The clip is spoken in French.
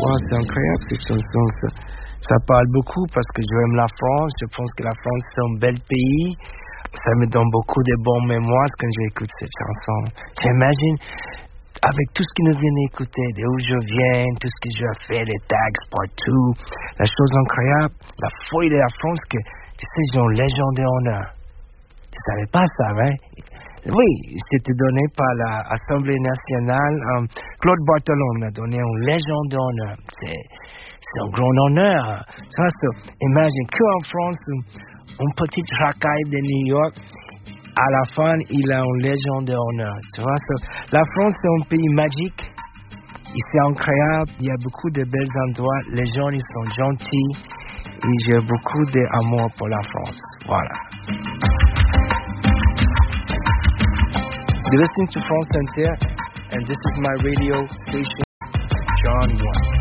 Wow, c'est incroyable cette chanson. Ça parle beaucoup parce que j'aime la France. Je pense que la France c'est un bel pays. Ça me donne beaucoup de bonnes mémoires quand j'écoute cette chanson. J'imagine avec tout ce que nous venons d'écouter, d'où je viens, tout ce que j'ai fait, les tags partout, la chose incroyable, la folie de la France que tu sais, j'ai une légende d'honneur. Tu savais pas ça, hein? Oui, c'était donné par l'Assemblée nationale. Claude Barthelon m'a donné une légende d'honneur. C'est un grand honneur. Ça, imagine qu'en France, une petite racaille de New York, à la fin, il a une légende d'honneur. Tu vois, la France, c'est un pays magique. C'est incroyable. Il y a beaucoup de belles endroits. Les gens, ils sont gentils. Et j'ai beaucoup d'amour pour la France. Voilà. You're listening to France Inter, and this is my radio station, John 1.